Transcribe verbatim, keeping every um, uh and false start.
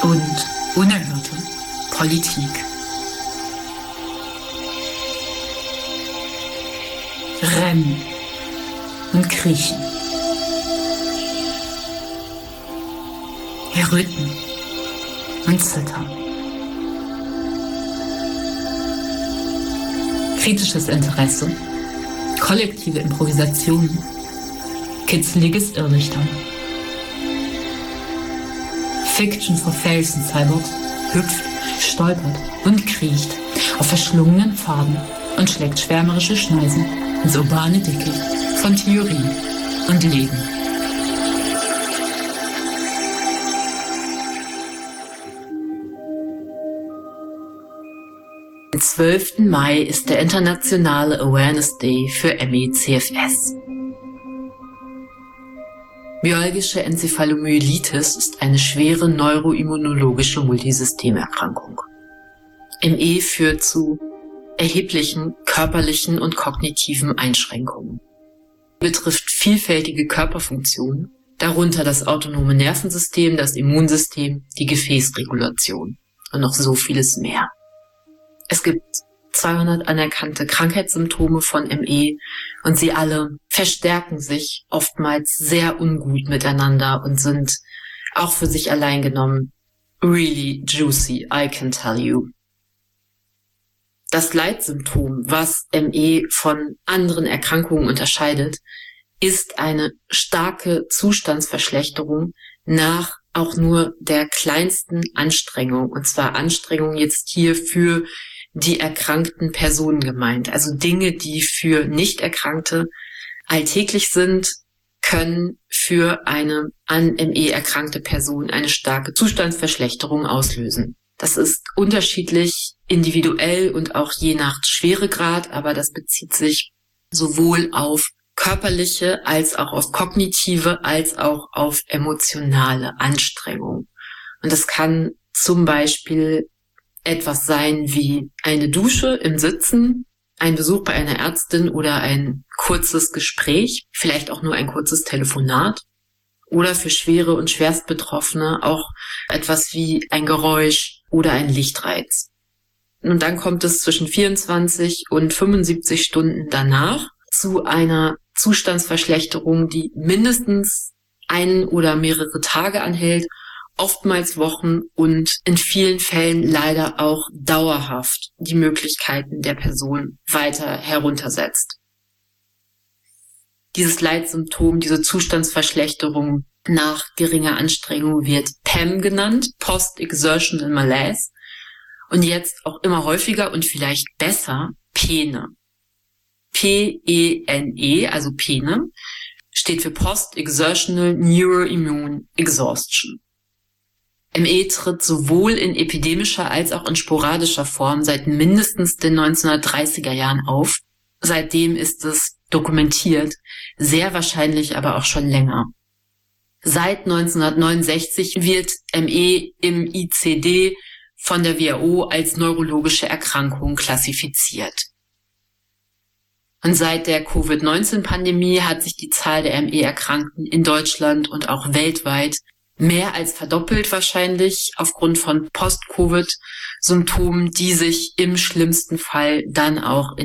und unerhörte Politik. Rennen und kriechen. Erröten und zittern. Kritisches Interesse, kollektive Improvisationen, kitzeliges Irrlichtern. Fiction for Fairies and Cyborgs hüpft, stolpert und kriecht auf verschlungenen Pfaden und schlägt schwärmerische Schneisen ins urbane Dickicht von Theorie und Leben. Am zwölften Mai ist der internationale Awareness Day für M E C F S. Myalgische Enzephalomyelitis ist eine schwere neuroimmunologische Multisystemerkrankung. M E führt zu erheblichen körperlichen und kognitiven Einschränkungen. Betrifft vielfältige Körperfunktionen, darunter das autonome Nervensystem, das Immunsystem, die Gefäßregulation und noch so vieles mehr. Es gibt zweihundert anerkannte Krankheitssymptome von M E und sie alle verstärken sich oftmals sehr ungut miteinander und sind auch für sich allein genommen really juicy, I can tell you. Das Leitsymptom, was M E von anderen Erkrankungen unterscheidet, ist eine starke Zustandsverschlechterung nach auch nur der kleinsten Anstrengung. Und zwar Anstrengung jetzt hier für die erkrankten Personen gemeint. Also Dinge, die für nicht Erkrankte alltäglich sind, können für eine an M E erkrankte Person eine starke Zustandsverschlechterung auslösen. Das ist unterschiedlich individuell und auch je nach Schweregrad, aber das bezieht sich sowohl auf körperliche als auch auf kognitive als auch auf emotionale Anstrengung. Und das kann zum Beispiel etwas sein wie eine Dusche im Sitzen, ein Besuch bei einer Ärztin oder ein kurzes Gespräch, vielleicht auch nur ein kurzes Telefonat. Oder für schwere und Schwerstbetroffene auch etwas wie ein Geräusch oder ein Lichtreiz. Und dann kommt es zwischen vierundzwanzig und fünfundsiebzig Stunden danach zu einer Zustandsverschlechterung, die mindestens ein oder mehrere Tage anhält, oftmals Wochen und in vielen Fällen leider auch dauerhaft die Möglichkeiten der Person weiter heruntersetzt. Dieses Leitsymptom, diese Zustandsverschlechterung nach geringer Anstrengung wird P E M genannt, Post-Exertional Malaise, und jetzt auch immer häufiger und vielleicht besser Pene. P E N E, also Pene, steht für Post-Exertional Neuroimmune Exhaustion. M E tritt sowohl in epidemischer als auch in sporadischer Form seit mindestens den neunzehnhundertdreißiger Jahren auf. Seitdem ist es dokumentiert, sehr wahrscheinlich aber auch schon länger. Seit neunzehnhundertneunundsechzig wird M E im I C D von der W H O als neurologische Erkrankung klassifiziert. Und seit der Covid neunzehn Pandemie hat sich die Zahl der M E-Erkrankten in Deutschland und auch weltweit mehr als verdoppelt wahrscheinlich aufgrund von Post-Covid-Symptomen, die sich im schlimmsten Fall dann auch in